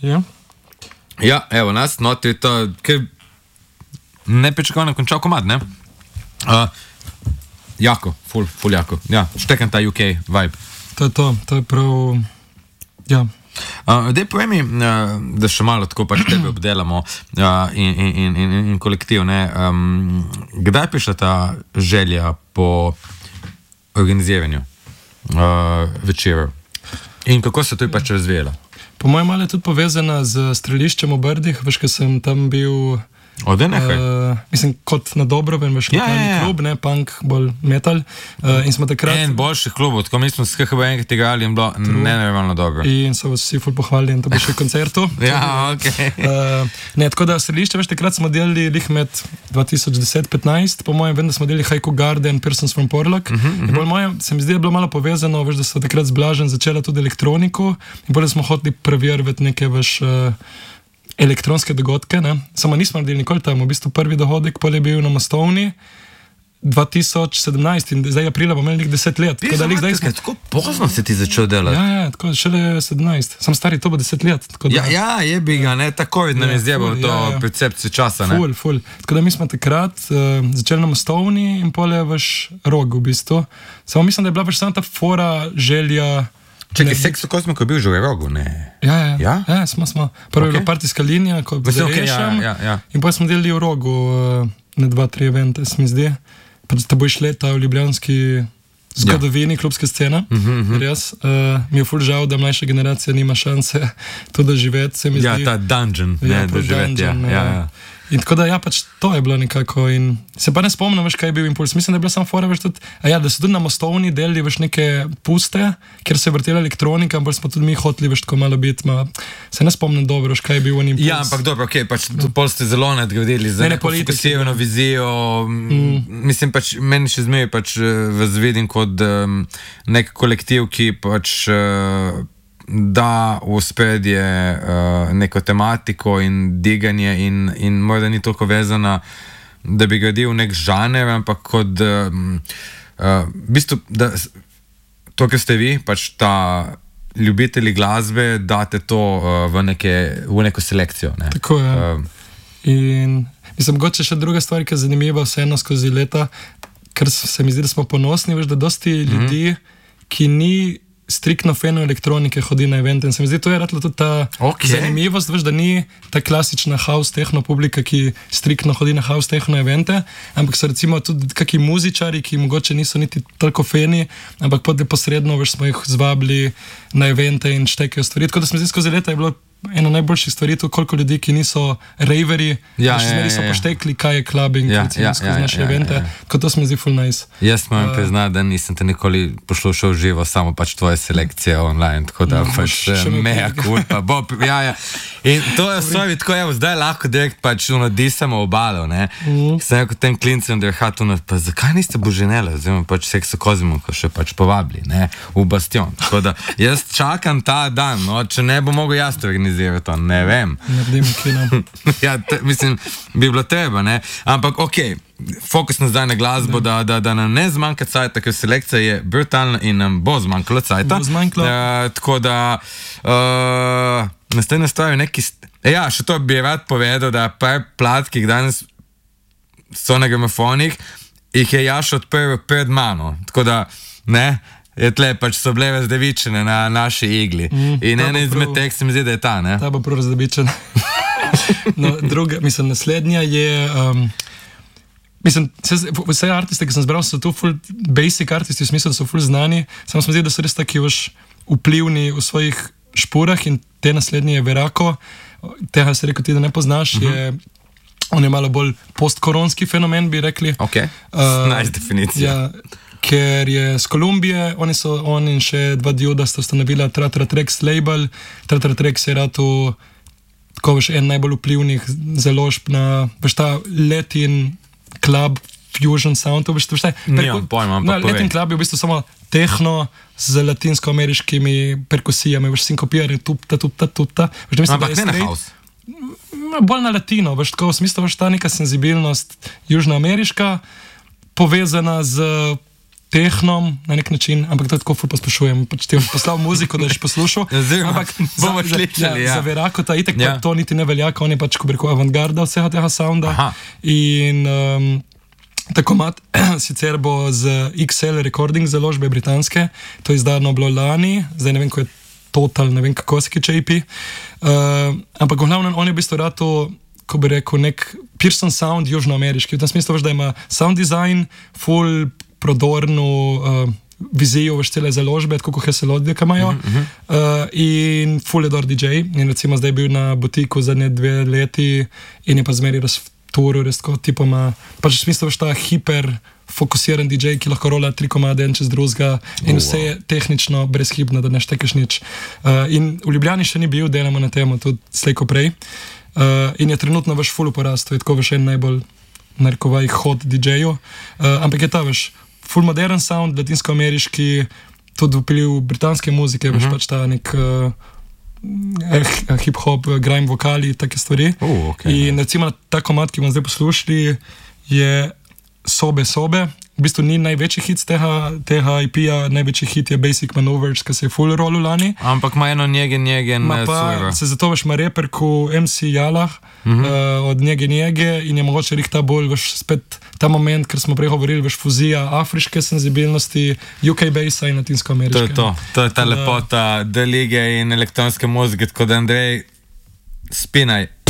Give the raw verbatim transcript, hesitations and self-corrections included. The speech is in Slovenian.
Ja, ja evo nas, no, to je to, kaj nepričakovano končal komad, ne? Uh, jako, ful, ful jako. Ja, štekam ta U K vibe. to je to, to je prav, ja. Uh, dej povej mi, uh, da še malo tako pač tebe obdelamo uh, in, in, in, in kolektiv, ne? Um, kdaj je prišla ta želja po organiziranju uh, večerov? In kako se to je pač razvijalo? Po mojem malo je tudi povezana z streliščem v Brdih, veš, ko sem tam bil... Ode nekaj? Uh, mislim, kot na Dobroven, veš, Ja, lokalni ja, ja. klub, ne, punk, bolj metal. Uh, in smo takrat... En boljših klubov, tako mi smo s K H B enkrat igrali in bilo nenormalno dobro. In so vsi ful pohvalili in to bo še koncertu. Ja, ok. Uh, ne, tako da strelišče, veš, takrat smo delali lih med dva tisoč deset petnajst, po mojem, vem, da smo delali Haiku Garden, Persons from Portland. Uh -huh, uh -huh. In bolj moje, se mi zdi, da je bilo malo povezano, veš, da so takrat z Blažen začela tudi elektroniko in bolj smo hoteli preverjati neke, veš, uh, elektronske dogodke, ne. Samo nismo naredili nikoli tam, v bistvu prvi dohodek pol je bil na Mostovni dva tisoč sedemnajst in zdaj aprila bomo imeli nekaj deset let. Tako da lih zdaj smo... Tako pozno si ti začel delati. Ja, ja, tako šele sedemnajst. Sam stari, to bo deset let. Tako da... Ja, ja, je bi ga, ne, tako je, da mi Ja, zdaj bo ful, to ja, ja. percepcijo časa, ne. Ful, ful. Tako da mi smo takrat uh, začeli na Mostovni in pol je vaš Rog v bistvu. Samo mislim, da je bila pač samo ta fora, želja... Čekaj, Seks v Kozmiku je bil že v Rogu, ne? Ja, ja, Ja? ja smo, smo. Prvo okay. je Ok. bila partijska linija, ko Mislim, ok, ja, zarešam, ja, ja. in potem smo delali v Rogu uh, na dva, tri evente, se mi zdi. Pa da boš leta v ljubljanski zgodovini, ja. klubske scene. Uh -huh, uh -huh. Res, uh, mi je ful žal, da mlajša generacija nima šanse to doživeti, se mi Ja, zdi. ta dungeon, Ja, ne, prav doživeti, ja, dungeon, ja, ja. In tako da, ja, pač to je bilo nekako in se pa ne spomnim, veš, kaj je bil impuls. Mislim, da je bila samo fora, veš, tudi, a ja, da so tudi na Mostovni delali, veš, neke puste, kjer se je vrtela elektronika, ampak smo tudi mi hoteli, veš, tako malo biti, ma, se ne spomnim dobro, veš, kaj je bil on impuls. Ja, ampak dobro, ok, pač to pol ste zelo nadgradili za Ne, ne, neko politiki, fokusirano vizijo, mm. mislim pač, meni še zmeraj pač eh, vas vidim kot um, nek kolektiv, ki pač uh, da v spredje uh, neko tematiko in diganje in, in morda ni toliko vezana, da bi gradil nek žaner, ampak kot um, uh, v bistvu, da to, kar ste vi, pač ta ljubitelji glasbe, date to uh, v, neke, v neko selekcijo. Ne? Tako je. Ja. Uh, In mislim, mogoče še druga stvar, ki je zanimiva vseeno skozi leta, ker se mi zdi, da smo ponosni, veš, da dosti ljudi, mm -hmm. ki ni striktno feno elektronike hodi na evente in se mi zdi, to je ratlo tudi ta Ok. zanimivost, veš, da ni ta klasična house techno publika, ki striktno hodi na house techno evente, ampak so recimo tudi kakšni muzičari, ki mogoče niso niti toliko feni, ampak potem posredno, veš, smo jih zvabili na evente in štekajo stvari, tako da se mi zdi, skozi leta je bilo ena najboljših stvari, to koliko ljudi, ki niso raveri, Ja, še ja, zmeri ja, so ja. poštekli, kaj je clubbing, Ja, recimo, ja, skozi ja, naše ja, evente, ja, ja. tako to se mi zdi full nice. Jaz moram priznati, da nisem te nikoli poslušal živo, samo pač tvoje selekcije online, tako da No, pač boš še imel meja kaj. kulpa. Bo, ja, ja. In to je vse, tako evo, zdaj lahko direkt pač uno disamo obalo, ne. Mhm. Sem rekel tem klincem, da je hatuno, pa zakaj niste boženele, oziroma pač Seks v Kozmiku še pač povabili, ne, v Bastion. Tako da jaz čakam ta dan, no, če ne bo mogel jaz to organizirati, to ne vem. Naredim kino. Ja, te, mislim, bi bilo treba, ne? Ampak ok, fokus na zdaj na glasbo, da, da, da nam ne zmanjka cajta, ker selekcija je brutalna in nam bo zmanjkalo cajta. Bo zmanjkalo. Uh, tako da uh, naslednja stvar je neki... St- ja, še to bi rad povedal, da par plat, ki jih danes so na gramofonih, jih je Jaš odprl pred mano. Tako da, ne... Je tle, pač so bile razdevičene na naši igli. Mm, in ena izmed teh se mi zdi, da je ta, ne? Ta bo prav razdebičen. No, druga, mislim, naslednja je... Um, mislim, vse, vse artiste, ki sem zbral, so tu full basic artisti, v smislu, da so full znani, samo se mi zdi, da so res taki veš vplivni v svojih špurah in te naslednje je Verako, tega se rekel ti, da ne poznaš, mm-hmm. je... On je malo bolj postkoronski fenomen, bi rekli. Ok, uh, nice definicija. Ja, ker je z Kolumbije, oni so, on in še dva dioda sta ustanovila Tratratrax label. Tratratrax je rado tako veš, en najbolj vplivnih založb na, veš, ta Latin Club Fusion Sound, veš, veš, Nimam pojma, ampak povej. Latin Club je v bistvu samo tehno z latinsko-ameriškimi perkusijami, veš, sinkopiranje, tupta, tupta, tupta. Veš, da mislim, Ampak da je ne na straight- house. bolj na latino, veš, tako v smislu, veš, ta neka senzibilnost južnoameriška, povezana z tehnom na nek način, ampak to tako ful pospešujem. Pač ti bom poslal muziko, da boš poslušal. Ampak bomo slišali, ja. Za Verakota itek Ja. pa to niti ne velja, on je pač, ko bi rekel, avantgarda vsega tega sounda. Aha. In um, tako mat, sicer bo z X L Recording založbe britanske, to je izdano bilo lani, zdaj ne vem, ko je Total, ne vem, kako se kiče E P. Uh, ampak v glavnem, on je v bistvu rato, ko bi rekel, nek Pearson sound južnoameriški, v tem smislu, veš, da ima sound design, full prodorno uh, vizijo, veš, cele založbe, tako kot Heselodje, ki imajo, uh-huh. uh, in full edor D J, in recimo zdaj je bil na butiku zadnje dve leti in je pa zmeri razturil, res tako tipoma, pač v smislu, veš, ta hiper fokusiran D J, ki lahko rola tri komade en čez drugega in vse je tehnično brezhibno, da ne štekeš nič. Uh, in v Ljubljani še ni bil, delamo na temo tudi slejko prej. Uh, in je trenutno veš full porastu, je tako veš en najbolj narkovaj hot D J-ju. Uh, ampak je ta veš full modern sound, latinsko-ameriški, tudi vpiliv britanske muzike, veš uh-huh. pač ta nek uh, eh, hip-hop, grime vokali, take stvari. Uh, okay, in recimo ta komad, ki bomo zdaj poslušali, je Sobe, sobe. V bistvu ni največji hit tega, tega E P-ja, največji hit je Basic Maneuvers, ki se je full rollu lani. Ampak ima eno njege, njege, Ma pa svojega. se zato veš ima reperku M C Jalah uh-huh. uh, od njege, njege in je mogoče rih ta bolj veš spet ta moment, ker smo prej govorili, veš fuzija afriške senzibilnosti, U K basa in latinsko-ameriške. To je to, to je ta lepota D lige in elektronske muzike, tako da Andrej, spinaj.